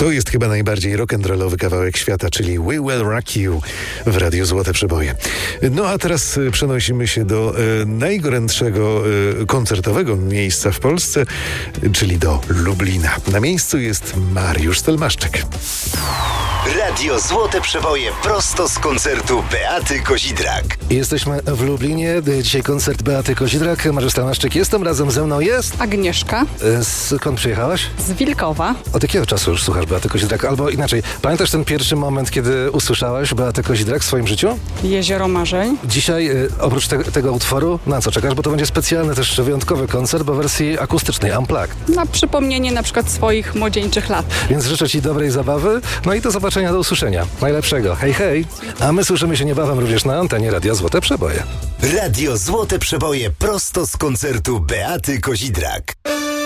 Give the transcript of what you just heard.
To jest chyba najbardziej rock'n'rollowy kawałek świata, czyli We Will Rock You w Radiu Złote Przeboje. No a teraz przenosimy się do najgorętszego koncertowego miejsca w Polsce, czyli do Lublina. Na miejscu jest Mariusz Stelmaszczyk. Radio Złote Przeboje prosto z koncertu Beaty Kozidrak. Jesteśmy w Lublinie. Dzisiaj koncert Beaty Kozidrak. Mariusz Stelmaszczyk jestem, razem ze mną jest... Agnieszka. Skąd przyjechałaś? Z Wilkowa. Od jakiego czasu już słuchasz Beaty Kozidrak? Albo inaczej, pamiętasz ten pierwszy moment, kiedy usłyszałaś Beatę Kozidrak w swoim życiu? Jezioro Marzeń. Dzisiaj oprócz tego utworu, na co czekasz? Bo to będzie specjalny, też wyjątkowy koncert, bo w wersji akustycznej, unplugged. Na przypomnienie na przykład swoich młodzieńczych lat. Więc życzę Ci dobrej zabawy, no i do zobaczenia, do usłyszenia. Najlepszego. Hej, hej. A my słyszymy się niebawem również na antenie Radia Złote Przeboje. Radio Złote Przeboje prosto z koncertu Beaty Kozidrak.